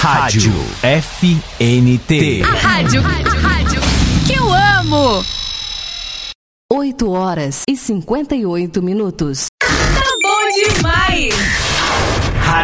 Rádio FNT. A rádio que eu amo. 8h58. Tá bom demais.